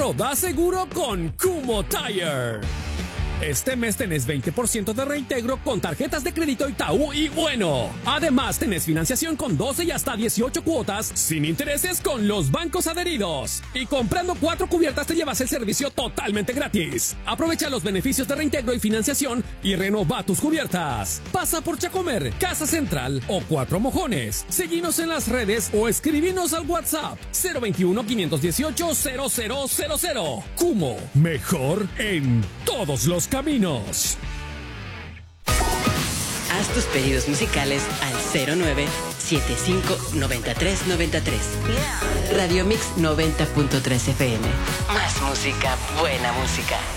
carro da seguro con Kumho Tire. Este mes tenés 20% de reintegro con tarjetas de crédito Itaú y Bueno. Además, tenés financiación con 12 y hasta 18 cuotas sin intereses con los bancos adheridos. Y comprando 4 cubiertas te llevas el servicio totalmente gratis. Aprovecha los beneficios de reintegro y financiación y renova tus cubiertas. Pasa por Chacomer, Casa Central o Cuatro Mojones. Seguinos en las redes o escribinos al WhatsApp 021-518-0000. Kumho, mejor en todos los caminos. Haz tus pedidos musicales al 0975-9393. Radio Mix 90.3 FM. Más música, buena música.